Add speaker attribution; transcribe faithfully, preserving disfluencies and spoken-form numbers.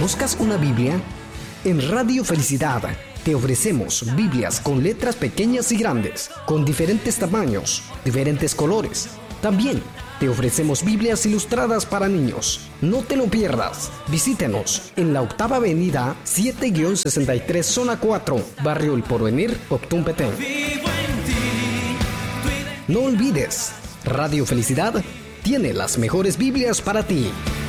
Speaker 1: ¿Buscas una Biblia? En Radio Felicidad te ofrecemos Biblias con letras pequeñas y grandes, con diferentes tamaños, diferentes colores. También te ofrecemos Biblias ilustradas para niños. No te lo pierdas. Visítenos en la octava avenida siete sesenta y tres, zona cuatro, Barrio El Porvenir, Octún, Petén. No olvides, Radio Felicidad tiene las mejores Biblias para ti.